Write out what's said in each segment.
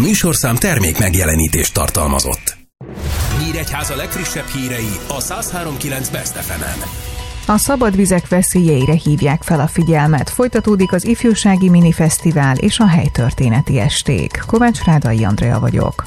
műsorszám termék megjelenítést tartalmazott. Nyíregyháza legfrissebb hírei a 103.9 Best FM-en. A szabad vizek veszélyeire hívják fel a figyelmet. Folytatódik az ifjúsági minifesztivál és a helytörténeti esték. Kovács Rádai Andrea vagyok.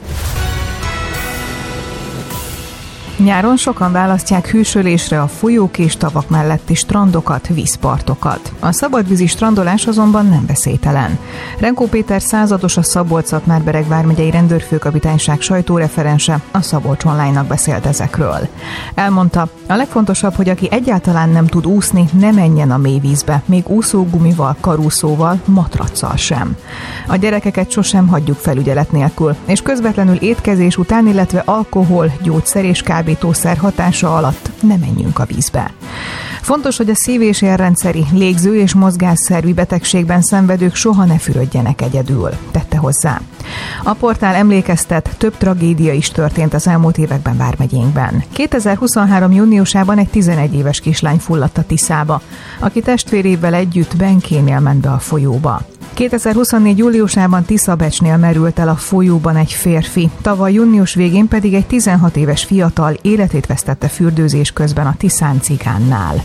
Nyáron sokan választják hűsölésre a folyók és tavak melletti strandokat, vízpartokat. A szabadvízi strandolás azonban nem veszélytelen. Renkó Péter százados, a Szabolcs-Szatmár-Bereg vármegyei rendőrfőkapitányság sajtóreferense a Szabolcs Online-nak beszélt ezekről. Elmondta, a legfontosabb, hogy aki egyáltalán nem tud úszni, ne menjen a mélyvízbe, még úszógumival, karúszóval, matracsal sem. A gyerekeket sosem hagyjuk felügyelet nélkül, és közvetlenül étkezés után, illetve alkohol, gyógyszer és kábítószer hatása alatt ne menjünk a vízbe. Fontos, hogy a szív- és érrendszeri, légző- és mozgásszervi betegségben szenvedők soha ne fürödjenek egyedül, tette hozzá. A portál emlékeztet, több tragédia is történt az elmúlt években vármegyénkben. 2023. júniusában egy 11 éves kislány fulladt a Tiszába, aki testvérével együtt Benkénél ment be a folyóba. 2024. júliusában Tiszabecsnél merült el a folyóban egy férfi, tavaly június végén pedig egy 16 éves fiatal életét vesztette fürdőzés közben a Tiszán Cigánnál.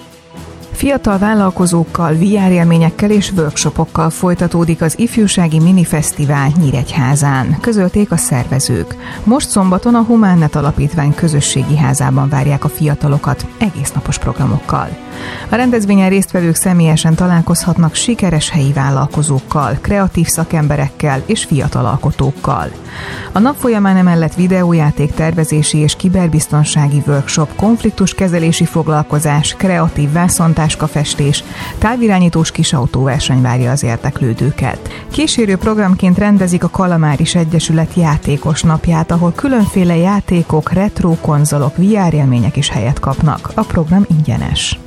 Fiatal vállalkozókkal, VR-élményekkel és workshopokkal folytatódik az ifjúsági minifesztivál Nyíregyházán, közölték a szervezők. Most szombaton a Humánnet Alapítvány közösségi házában várják a fiatalokat egésznapos programokkal. A rendezvényen résztvevők személyesen találkozhatnak sikeres helyi vállalkozókkal, kreatív szakemberekkel és fiatal alkotókkal. A nap folyamán emellett videójáték tervezési és kiberbiztonsági workshop, konfliktuskezelési foglalkozás, kreatív vászontáskafestés, távirányítós kisautóverseny várja az érdeklődőket. Kísérő programként rendezik a Kalamáris Egyesület játékos napját, ahol különféle játékok, retro konzolok, VR-élmények is helyet kapnak. A program ingyenes.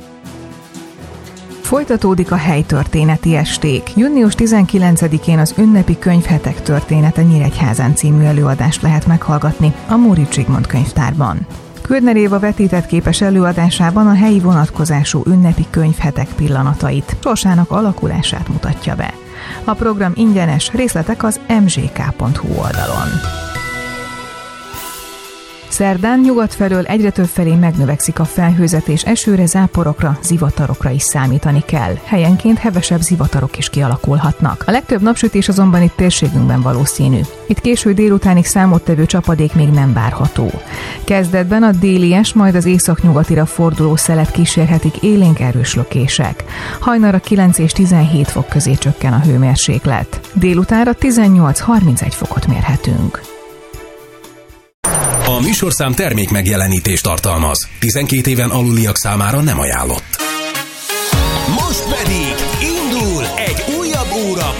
Folytatódik a helytörténeti esték. Június 19-én az ünnepi könyvhetek története Nyíregyházán című előadást lehet meghallgatni a Móricz Zsigmond könyvtárban. Küldner Éva vetített képes előadásában a helyi vonatkozású ünnepi könyvhetek pillanatait, sorsának alakulását mutatja be. A program ingyenes, részletek az mzk.hu oldalon. Szerdán nyugat felől egyre több felé megnövekszik a felhőzet, és esőre, záporokra, zivatarokra is számítani kell. Helyenként hevesebb zivatarok is kialakulhatnak. A legtöbb napsütés azonban itt térségünkben valószínű. Itt késő délutánig számottevő csapadék még nem várható. Kezdetben a délies, majd az északnyugatira forduló szelet kísérhetik élénk erős lökések. Hajnalra 9 és 17 fok közé csökken a hőmérséklet. Délutánra 18-31 fokot mérhetünk. A műsorszám termék megjelenítést tartalmaz. 12 éven aluliak számára nem ajánlott.